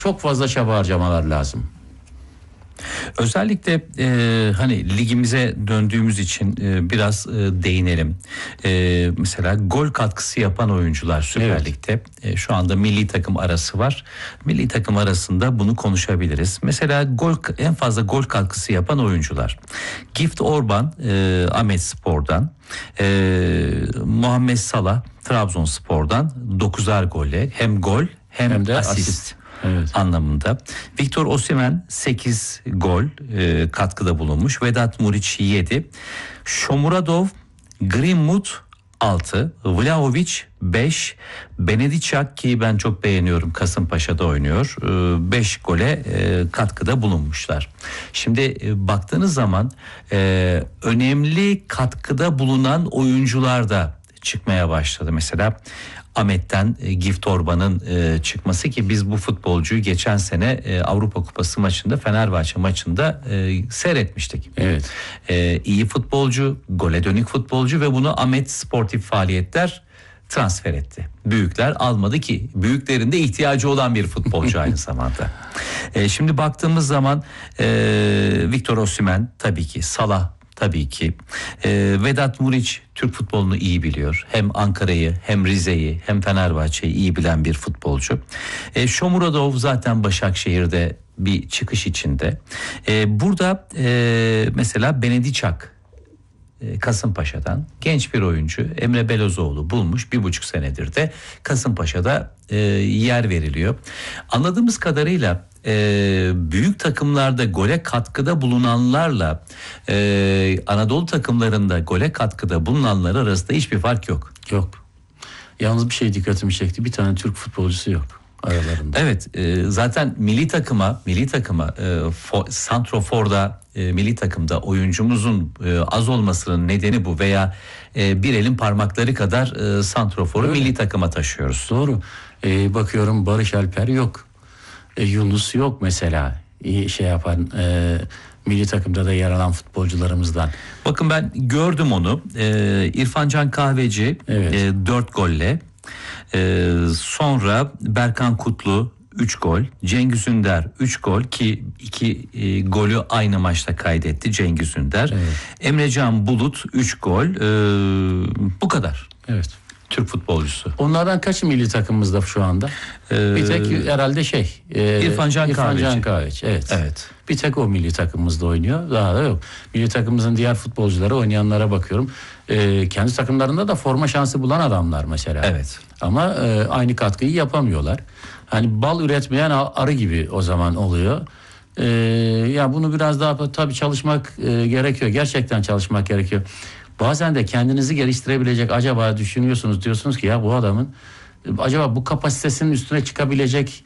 çok fazla çaba harcamalar lazım. Özellikle hani ligimize döndüğümüz için biraz değinelim. Mesela gol katkısı yapan oyuncular Süper Evet. Lig'de şu anda milli takım arası var. Milli takım arasında bunu konuşabiliriz. Mesela en fazla gol katkısı yapan oyuncular. Gift Orban Ahmetspor'dan, Muhammed Salah Trabzonspor'dan 9'ar golle hem gol hem de asist. Evet. Anlamında. Victor Osimhen 8 gol katkıda bulunmuş. Vedat Muriç 7. Shomurodov, Greenwood 6. Vlahovic 5. Benedičak ki ben çok beğeniyorum, Kasımpaşa'da oynuyor. 5 gole katkıda bulunmuşlar. Şimdi baktığınız zaman önemli katkıda bulunan oyuncular da çıkmaya başladı. Mesela Ahmet'ten Gift Orban'ın çıkması ki biz bu futbolcuyu geçen sene Avrupa Kupası maçında, Fenerbahçe maçında seyretmiştik. Evet. İyi futbolcu, gole dönük futbolcu ve bunu Ahmet Sportif Faaliyetler transfer etti. Büyükler almadı ki büyüklerin de ihtiyacı olan bir futbolcu aynı zamanda. Şimdi baktığımız zaman Victor Osimhen tabii ki, Salah tabii ki. Vedat Muriç Türk futbolunu iyi biliyor. Hem Ankara'yı hem Rize'yi hem Fenerbahçe'yi iyi bilen bir futbolcu. Shomurodov zaten Başakşehir'de bir çıkış içinde. Burada mesela Benedičak Kasımpaşa'dan genç bir oyuncu Emre Belözoğlu bulmuş, 1,5 senedir de Kasımpaşa'da yer veriliyor. Anladığımız kadarıyla büyük takımlarda gole katkıda bulunanlarla Anadolu takımlarında gole katkıda bulunanlar arasında hiçbir fark yok. Yok. Yalnız bir şey dikkatimi çekti. Bir tane Türk futbolcusu yok aralarında. Evet, zaten milli takıma santroforda milli takımda oyuncumuzun az olmasının nedeni bu veya bir elin parmakları kadar santroforu milli takıma taşıyoruz. Doğru. Bakıyorum Barış Alper yok. Yunus yok mesela. Şey yapan milli takımda da yer alan futbolcularımızdan. Bakın ben gördüm onu. İrfan Can Kahveci 4 golle. Sonra Berkan Kutlu 3 gol. Cengiz Ünder 3 gol ki 2 golü aynı maçta kaydetti Cengiz Ünder. Evet. Emrecan Bulut 3 gol. Bu kadar. Evet. Türk futbolcusu. Onlardan kaçı milli takımımızda şu anda? Bir tek herhalde İrfan Can Kahveci. Evet. Bir tek o milli takımımızda oynuyor. Daha da yok. Milli takımımızın diğer futbolcuları, oynayanlara bakıyorum. Kendi takımlarında da forma şansı bulan adamlar mesela. Evet. Ama aynı katkıyı yapamıyorlar. Hani bal üretmeyen arı gibi o zaman oluyor. Ya bunu biraz daha tabii çalışmak gerekiyor. Gerçekten çalışmak gerekiyor. Bazen de kendinizi geliştirebilecek, acaba düşünüyorsunuz, diyorsunuz ki ya bu adamın acaba bu kapasitesinin üstüne çıkabilecek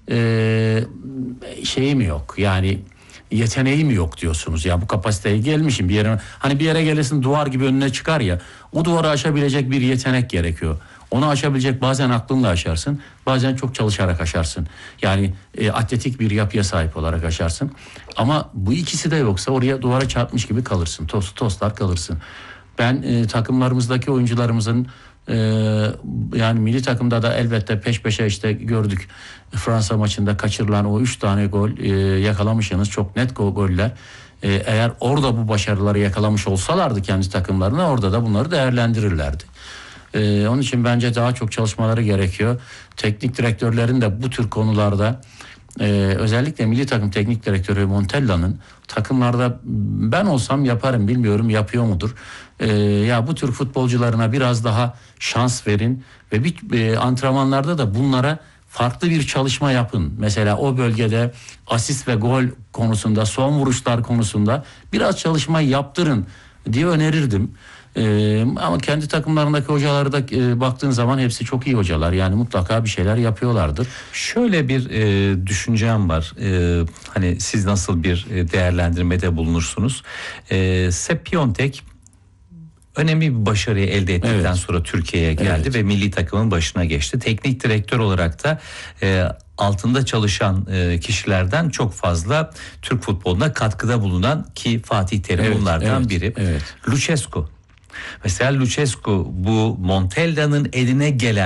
şeyi mi yok? Yani yeteneği mi yok diyorsunuz. Ya bu kapasiteye gelmişim bir yere, hani bir yere gelirsin duvar gibi önüne çıkar ya, o duvarı aşabilecek bir yetenek gerekiyor. Onu aşabilecek, bazen aklınla aşarsın, bazen çok çalışarak aşarsın. Yani atletik bir yapıya sahip olarak aşarsın. Ama bu ikisi de yoksa oraya duvara çarpmış gibi kalırsın. Toslar kalırsın. Ben takımlarımızdaki oyuncularımızın yani milli takımda da elbette peş peşe işte gördük. Fransa maçında kaçırılan o 3 tane gol yakalamışsınız. Çok net goller. Eğer orada bu başarıları yakalamış olsalardı kendi takımlarına, orada da bunları değerlendirirlerdi. Onun için bence daha çok çalışmaları gerekiyor. Teknik direktörlerin de bu tür konularda özellikle milli takım teknik direktörü Montella'nın takımlarda, ben olsam yaparım, bilmiyorum yapıyor mudur? Ya bu tür futbolcularına biraz daha şans verin ve bir antrenmanlarda da bunlara farklı bir çalışma yapın. Mesela o bölgede asist ve gol konusunda, son vuruşlar konusunda biraz çalışma yaptırın diye önerirdim. Ama kendi takımlarındaki hocaları da baktığın zaman hepsi çok iyi hocalar. Yani mutlaka bir şeyler yapıyorlardır. Şöyle bir düşüncem var. Hani siz nasıl bir değerlendirmede bulunursunuz? Sepp Piontek önemli bir başarıyı elde ettikten sonra Türkiye'ye geldi ve milli takımın başına geçti. Teknik direktör olarak da altında çalışan kişilerden çok fazla Türk futboluna katkıda bulunan, ki Fatih Terim bunlardan biri. Lucescu. Mesela Lucescu bu Montella'nın eline gelen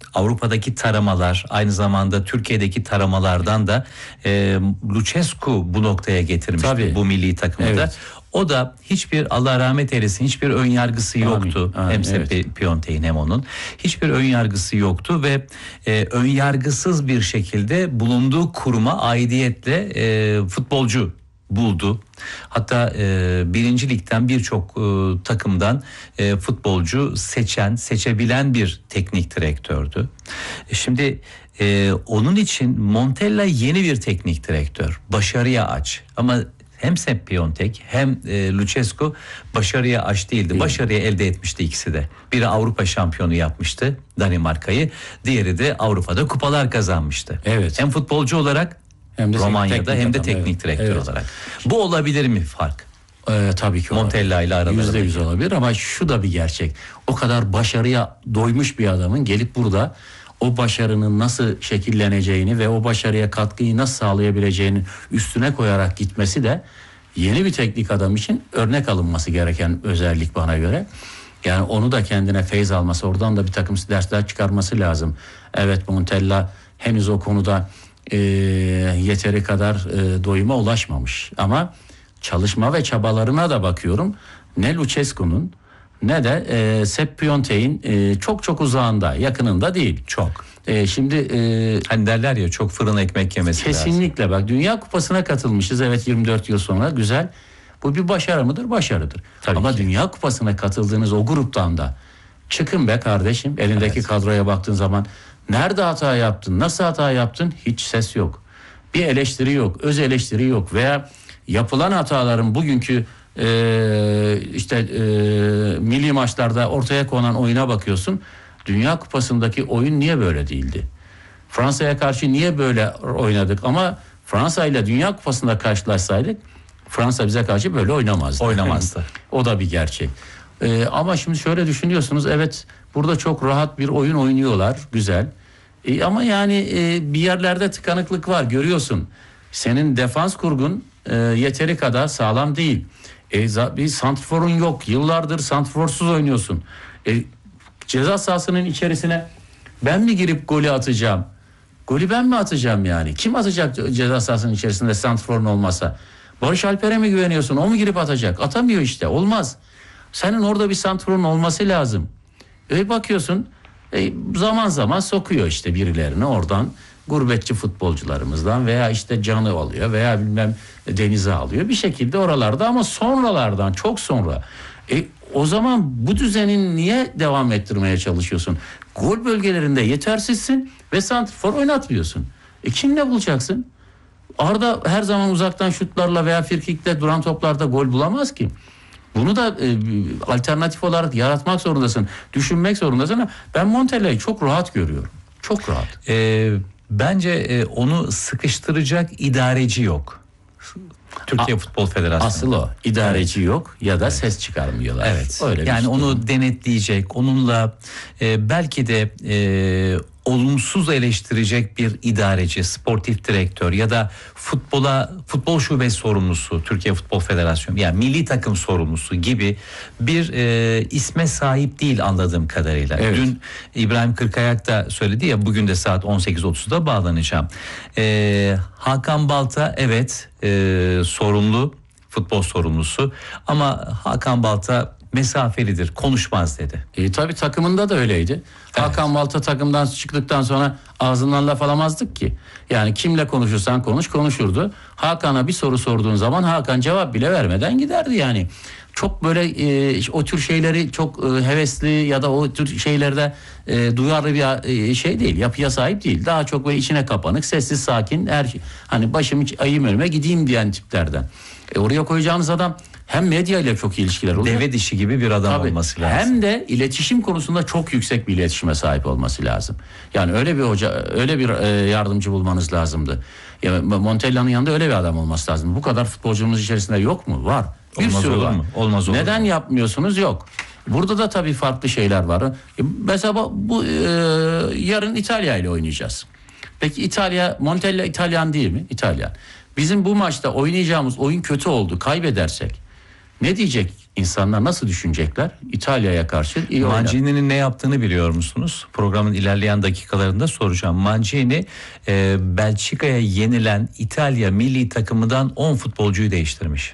Avrupa'daki taramalar, aynı zamanda Türkiye'deki taramalardan da Lucescu bu noktaya getirmişti, Tabii. bu milli takımı da. Evet. O da hiçbir, Allah rahmet eylesin, hiçbir ön yargısı yoktu. Amin, Hem evet. Piontek'in hem onun. Hiçbir ön yargısı yoktu ve ön yargısız bir şekilde bulunduğu kuruma aidiyetle futbolcu buldu. Hatta birinci ligden birçok takımdan futbolcu seçebilen bir teknik direktördü. Şimdi onun için Montella yeni bir teknik direktör. Başarıya aç. Ama hem Sepp Piontek hem Lucescu başarıya aç değildi. Başarıyı elde etmişti ikisi de. Biri Avrupa şampiyonu yapmıştı, Danimarka'yı. Diğeri de Avrupa'da kupalar kazanmıştı. Evet. Hem futbolcu olarak Hem de Romanya'da teknik hem de adam, teknik evet. direktör Evet. olarak. Bu olabilir mi fark? Tabii ki olabilir. Montella ile aralarında. %100 olabilir ama şu da bir gerçek. O kadar başarıya doymuş bir adamın gelip burada o başarının nasıl şekilleneceğini ve o başarıya katkıyı nasıl sağlayabileceğini üstüne koyarak gitmesi de yeni bir teknik adam için örnek alınması gereken özellik bana göre. Yani onu da kendine feyz alması, oradan da bir takım dersler çıkarması lazım. Evet, Montella henüz o konuda yeteri kadar doyuma ulaşmamış. Ama çalışma ve çabalarına da bakıyorum. Ne Lucescu'nun ne de Sepp Piontek'in çok uzağında, yakınında değil. Çok. Şimdi Hani derler ya, çok fırın ekmek yemesi lazım. kesinlikle bak, Dünya Kupası'na katılmışız. Evet, 24 yıl sonra güzel. Bu bir başarı mıdır? Başarıdır. Tabii ama ki. Dünya Kupası'na katıldığınız o gruptan da çıkın be kardeşim. Elindeki kadroya baktığın zaman nerede hata yaptın? Nasıl hata yaptın? Hiç ses yok. Bir eleştiri yok. Öz eleştiri yok. Veya yapılan hataların bugünkü milli maçlarda ortaya konan oyuna bakıyorsun. Dünya Kupası'ndaki oyun niye böyle değildi? Fransa'ya karşı niye böyle oynadık? Ama Fransa ile Dünya Kupası'nda karşılaşsaydık Fransa bize karşı böyle oynamazdı. Oynamazdı. O da bir gerçek. Ama şimdi şöyle düşünüyorsunuz, evet burada çok rahat bir oyun oynuyorlar, güzel. Ama yani bir yerlerde tıkanıklık var, görüyorsun. Senin defans kurgun yeteri kadar sağlam değil. Bir santrforun yok, yıllardır santrforsuz oynuyorsun. Ceza sahasının içerisine ben mi girip golü atacağım? Golü ben mi atacağım yani? Kim atacak ceza sahasının içerisinde santrforun olmasa? Barış Alper'e mi güveniyorsun? O mu girip atacak? Atamıyor işte. Olmaz. Senin orada bir santrforun olması lazım. Bakıyorsun zaman zaman sokuyor işte birilerini oradan. Gurbetçi futbolcularımızdan veya işte Can'ı alıyor veya bilmem Deniz'i alıyor. Bir şekilde oralarda, ama sonralardan, çok sonra. O zaman bu düzenin niye devam ettirmeye çalışıyorsun? Gol bölgelerinde yetersizsin ve santrfor oynatmıyorsun. Kimle bulacaksın? Arda her zaman uzaktan şutlarla veya frikikle duran toplarda gol bulamaz ki. Bunu da alternatif olarak yaratmak zorundasın. Düşünmek zorundasın. Ben Montella'yı çok rahat görüyorum. Çok rahat. Bence onu sıkıştıracak idareci yok. Türkiye Futbol Federasyonu. Asıl o. İdareci yok ya da ses çıkarmıyorlar. Evet. Öyle yani bir onu denetleyecek, onunla belki de olumsuz eleştirecek bir idareci, sportif direktör ya da futbol şube sorumlusu, Türkiye Futbol Federasyonu, yani milli takım sorumlusu gibi bir isme sahip değil anladığım kadarıyla. Evet. Dün İbrahim Kırkayak da söyledi ya, bugün de saat 18.30'da bağlanacağım. Hakan Balta evet sorumlu, futbol sorumlusu, ama Hakan Balta mesafelidir, konuşmaz dedi. Tabii takımında da öyleydi. Evet. Hakan Balta takımdan çıktıktan sonra ağzından laf alamazdık ki. Yani kimle konuşursan konuşurdu. Hakan'a bir soru sorduğun zaman Hakan cevap bile vermeden giderdi yani. Çok böyle o tür şeyleri çok hevesli ya da o tür şeylerde duyarlı bir şey değil. Yapıya sahip değil. Daha çok böyle içine kapanık, sessiz, sakin, hani başım ayım önüme gideyim diyen tiplerden. Oraya koyacağınız adam hem medya ile çok ilişkiler oluyor. Deve dişi gibi bir adam Tabii, olması lazım. hem de iletişim konusunda çok yüksek bir iletişime sahip olması lazım. Yani öyle bir hoca, öyle bir yardımcı bulmanız lazımdı. Ya Montella'nın yanında öyle bir adam olması lazım. Bu kadar futbolcumuz içerisinde yok mu? Var. Bir Olmaz sürü olur var. mu? Olmaz olur Neden mu? yapmıyorsunuz? Yok. Burada da tabii farklı şeyler var. Mesela bu yarın İtalya ile oynayacağız. Peki Montella İtalyan değil mi? İtalyan. Bizim bu maçta oynayacağımız oyun kötü oldu. Kaybedersek Ne diyecek insanlar, nasıl düşünecekler? İtalya'ya karşı iyi oynar. Mancini'nin ne yaptığını biliyor musunuz? Programın ilerleyen dakikalarında soracağım. Mancini Belçika'ya yenilen İtalya milli takımından 10 futbolcuyu değiştirmiş.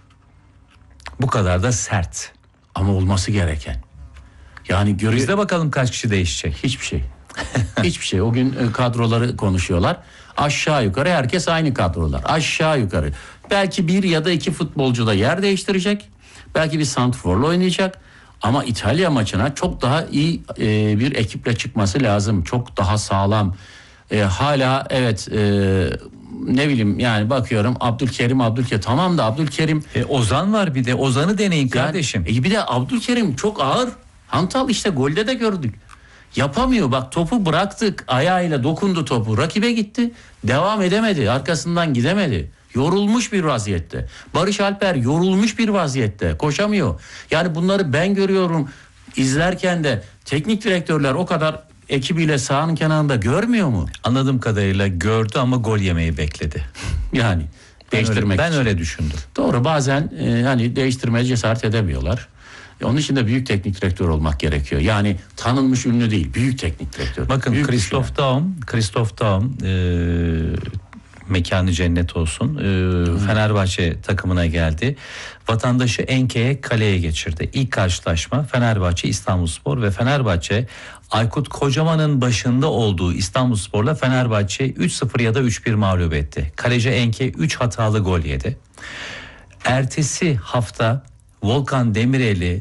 Bu kadar da sert. Ama olması gereken. Yani Biz de bakalım kaç kişi değişecek. hiçbir şey. Hiçbir şey. O gün kadroları konuşuyorlar. Aşağı yukarı herkes aynı kadrolar. Aşağı yukarı. Belki bir ya da iki futbolcu da yer değiştirecek. Belki bir santrforla oynayacak. Ama İtalya maçına çok daha iyi bir ekiple çıkması lazım. Çok daha sağlam. Hala evet, ne bileyim yani, bakıyorum Abdülkerim tamam da Abdülkerim Ozan var, bir de Ozan'ı deneyin kardeşim. bir de Abdülkerim çok ağır. Hantal, işte golde de gördük. Yapamıyor, bak topu bıraktık, ayağıyla dokundu topu, rakibe gitti, devam edemedi, arkasından gidemedi. Yorulmuş bir vaziyette. Barış Alper yorulmuş bir vaziyette, koşamıyor. Yani bunları ben görüyorum, izlerken de teknik direktörler o kadar ekibiyle sahanın kenarında görmüyor mu? Anladığım kadarıyla gördü ama gol yemeyi bekledi. Yani değiştirmek Ben için. öyle düşündüm. Doğru, bazen hani değiştirmeye cesaret edemiyorlar. Onun için de büyük teknik direktör olmak gerekiyor. Yani tanınmış ünlü değil, büyük teknik direktör. Bakın büyük Christoph Daum mekanı cennet olsun. Fenerbahçe takımına geldi. Vatandaşı Enke'ye kaleye geçirdi. İlk karşılaşma Fenerbahçe İstanbulspor ve Fenerbahçe Aykut Kocaman'ın başında olduğu İstanbulspor'la Fenerbahçe 3-0 ya da 3-1 mağlup etti. Kaleci Enke 3 hatalı gol yedi. Ertesi hafta Volkan Demirel'i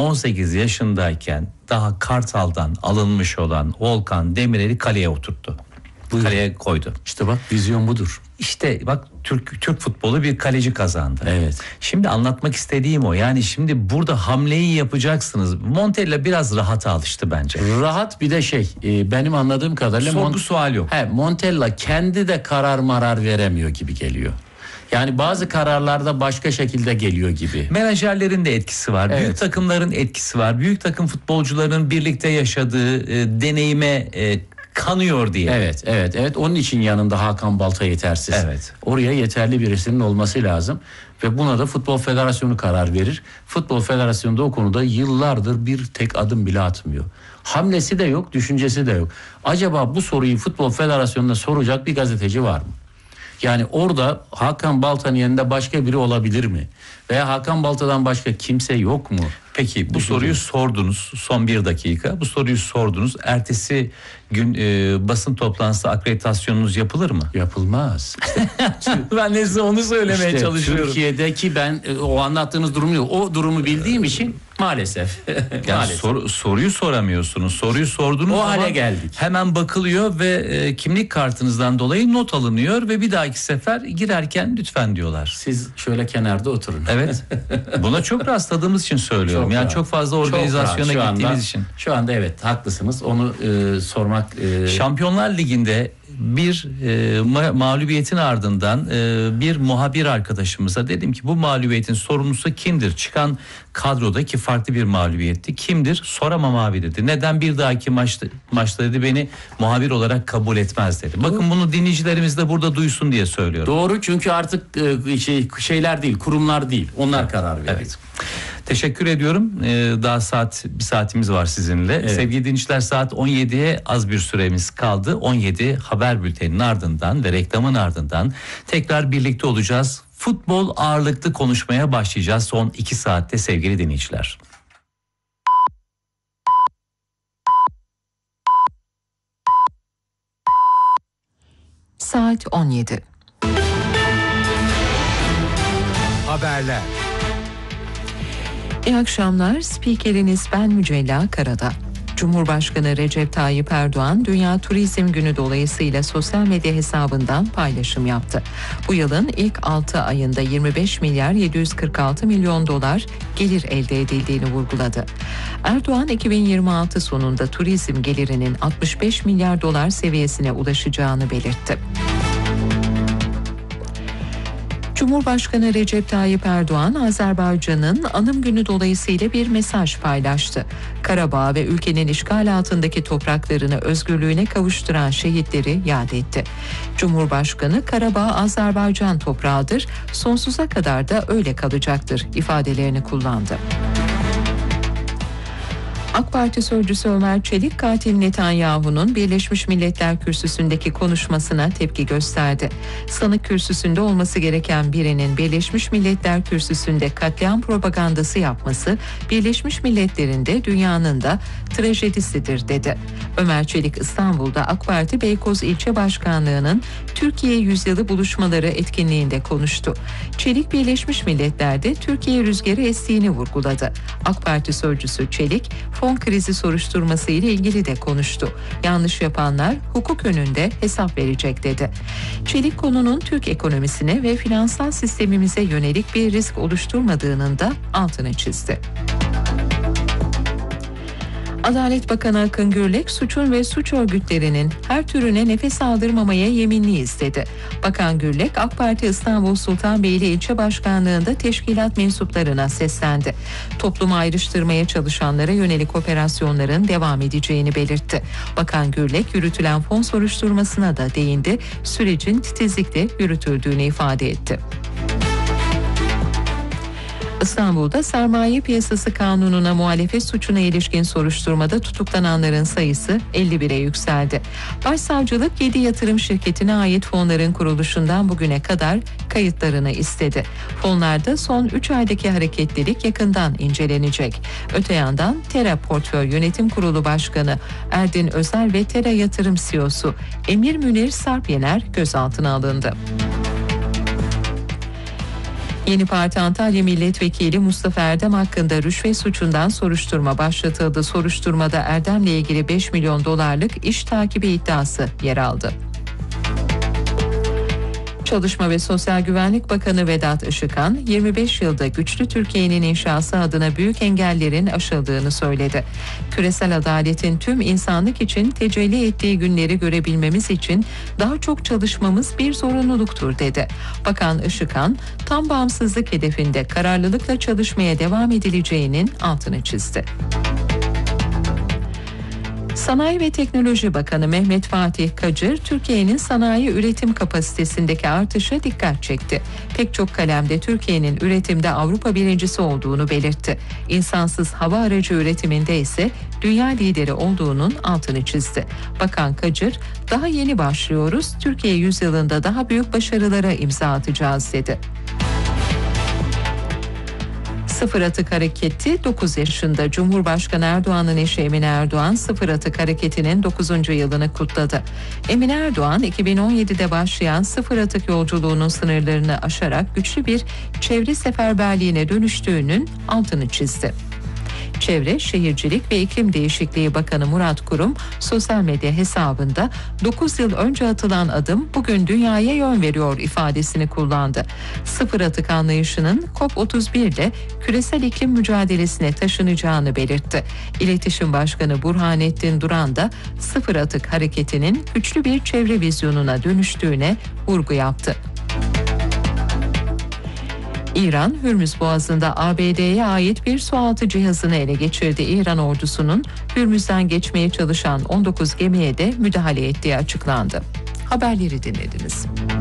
18 yaşındayken daha Kartal'dan alınmış olan Volkan Demirel'i kaleye oturttu. Kaleye koydu. İşte bak, vizyon budur. İşte bak, Türk futbolu bir kaleci kazandı. Evet. Şimdi anlatmak istediğim o. Yani şimdi burada hamleyi yapacaksınız. Montella biraz rahata alıştı bence. Rahat, bir de benim anladığım kadarıyla Sorgu sual yok. Montella kendi de karar veremiyor gibi geliyor. Yani bazı kararlarda başka şekilde geliyor gibi. Menajerlerin de etkisi var. Evet. Büyük takımların etkisi var. Büyük takım futbolcuların birlikte yaşadığı deneyime kanıyor diye. Evet. Onun için yanında Hakan Balta yetersiz. Evet. Oraya yeterli birisinin olması lazım. Ve buna da Futbol Federasyonu karar verir. Futbol Federasyonu da o konuda yıllardır bir tek adım bile atmıyor. Hamlesi de yok, düşüncesi de yok. Acaba bu soruyu Futbol Federasyonu'na soracak bir gazeteci var mı? Yani orada Hakan Balta'nın yanında başka biri olabilir mi? Veya Hakan Balta'dan başka kimse yok mu? Peki bu soruyu sordunuz, son bir dakika. Bu soruyu sordunuz. Ertesi gün basın toplantısı akreditasyonunuz yapılır mı? Yapılmaz. Ben de size onu söylemeye çalışıyorum. Türkiye'deki ben o anlattığınız durumu yok. O durumu bildiğim için maalesef. Yani soruyu soramıyorsunuz. Soruyu sordunuz o ama hale geldik. hemen bakılıyor ve kimlik kartınızdan dolayı not alınıyor ve bir dahaki sefer girerken lütfen diyorlar. Siz şöyle kenarda oturun. Evet. Buna çok rastladığımız için söylüyorum. Çok rahat. Çok fazla organizasyona Çok rahat. gittiğimiz için. Şu anda evet, haklısınız. Onu sormak. Şampiyonlar Ligi'nde bir mağlubiyetin ardından bir muhabir arkadaşımıza dedim ki bu mağlubiyetin sorumlusu kimdir? Çıkan kadrodaki farklı bir mağlubiyetti. Kimdir? Soramam abi dedi. Neden? Bir dahaki maçta dedi beni muhabir olarak kabul etmez dedi. Bakın bunu dinleyicilerimiz de burada duysun diye söylüyorum. Doğru, çünkü artık şeyler değil, kurumlar değil. Onlar karar veriyor. Evet. Teşekkür ediyorum. Daha bir saatimiz var sizinle. Evet. Sevgili dinleyiciler, saat 17'ye az bir süremiz kaldı. 17 haber bülteninin ardından ve reklamın ardından tekrar birlikte olacağız. Futbol ağırlıklı konuşmaya başlayacağız son 2 saatte sevgili dinleyiciler. Saat 17. Haberler. İyi akşamlar. Spikeriniz ben Mücella Karada. Cumhurbaşkanı Recep Tayyip Erdoğan, Dünya Turizm Günü dolayısıyla sosyal medya hesabından paylaşım yaptı. Bu yılın ilk 6 ayında 25 milyar 746 milyon dolar gelir elde edildiğini vurguladı. Erdoğan, 2026 sonunda turizm gelirinin 65 milyar dolar seviyesine ulaşacağını belirtti. Cumhurbaşkanı Recep Tayyip Erdoğan, Azerbaycan'ın anım günü dolayısıyla bir mesaj paylaştı. Karabağ ve ülkenin işgal altındaki topraklarını özgürlüğüne kavuşturan şehitleri yad etti. Cumhurbaşkanı, Karabağ Azerbaycan toprağıdır, sonsuza kadar da öyle kalacaktır ifadelerini kullandı. AK Parti sözcüsü Ömer Çelik, katil Netanyahu'nun Birleşmiş Milletler Kürsüsü'ndeki konuşmasına tepki gösterdi. Sanık kürsüsünde olması gereken birinin Birleşmiş Milletler Kürsüsü'nde katliam propagandası yapması, Birleşmiş Milletler'in de dünyanın da trajedisidir dedi. Ömer Çelik, İstanbul'da AK Parti Beykoz İlçe Başkanlığı'nın Türkiye Yüzyılı buluşmaları etkinliğinde konuştu. Çelik, Birleşmiş Milletler'de Türkiye rüzgarı estiğini vurguladı. AK Parti sözcüsü Çelik, fon krizi soruşturması ile ilgili de konuştu. Yanlış yapanlar hukuk önünde hesap verecek dedi. Çelik, konunun Türk ekonomisine ve finansal sistemimize yönelik bir risk oluşturmadığının da altını çizdi. Adalet Bakanı Akın Gürlek, suçun ve suç örgütlerinin her türüne nefes aldırmamaya yeminliyiz dedi. Bakan Gürlek, AK Parti İstanbul Sultanbeyli İlçe Başkanlığı'nda teşkilat mensuplarına seslendi. Toplumu ayrıştırmaya çalışanlara yönelik operasyonların devam edeceğini belirtti. Bakan Gürlek, yürütülen fon soruşturmasına da değindi, sürecin titizlikle yürütüldüğünü ifade etti. İstanbul'da sermaye piyasası kanununa muhalefet suçuna ilişkin soruşturmada tutuklananların sayısı 51'e yükseldi. Başsavcılık 7 yatırım şirketine ait fonların kuruluşundan bugüne kadar kayıtlarını istedi. Fonlarda son 3 aydaki hareketlilik yakından incelenecek. Öte yandan Tera Portföy Yönetim Kurulu Başkanı Erdin Özel ve Tera Yatırım CEO'su Emir Münir Sarpyener gözaltına alındı. Yeni Parti Antalya Milletvekili Mustafa Erdem hakkında rüşvet suçundan soruşturma başlatıldı. Soruşturmada Erdem'le ilgili 5 milyon dolarlık iş takibi iddiası yer aldı. Çalışma ve Sosyal Güvenlik Bakanı Vedat Işıkhan, 25 yılda güçlü Türkiye'nin inşası adına büyük engellerin aşıldığını söyledi. Küresel adaletin tüm insanlık için tecelli ettiği günleri görebilmemiz için daha çok çalışmamız bir zorunluluktur dedi. Bakan Işıkhan, tam bağımsızlık hedefinde kararlılıkla çalışmaya devam edileceğinin altını çizdi. Sanayi ve Teknoloji Bakanı Mehmet Fatih Kacır, Türkiye'nin sanayi üretim kapasitesindeki artışa dikkat çekti. Pek çok kalemde Türkiye'nin üretimde Avrupa birincisi olduğunu belirtti. İnsansız hava aracı üretiminde ise dünya lideri olduğunun altını çizdi. Bakan Kacır, daha yeni başlıyoruz, Türkiye yüzyılında daha büyük başarılara imza atacağız dedi. Sıfır Atık Hareketi 9 yaşında. Cumhurbaşkanı Erdoğan'ın eşi Emine Erdoğan, Sıfır Atık Hareketi'nin 9. yılını kutladı. Emine Erdoğan, 2017'de başlayan sıfır atık yolculuğunun sınırlarını aşarak güçlü bir çevre seferberliğine dönüştüğünün altını çizdi. Çevre, Şehircilik ve İklim Değişikliği Bakanı Murat Kurum sosyal medya hesabında 9 yıl önce atılan adım bugün dünyaya yön veriyor ifadesini kullandı. Sıfır atık anlayışının COP31 ile küresel iklim mücadelesine taşınacağını belirtti. İletişim Başkanı Burhanettin Duran da sıfır atık hareketinin güçlü bir çevre vizyonuna dönüştüğüne vurgu yaptı. İran, Hürmüz Boğazı'nda ABD'ye ait bir sualtı cihazını ele geçirdi. İran ordusunun Hürmüz'den geçmeye çalışan 19 gemiye de müdahale ettiği açıklandı. Haberleri dinlediniz.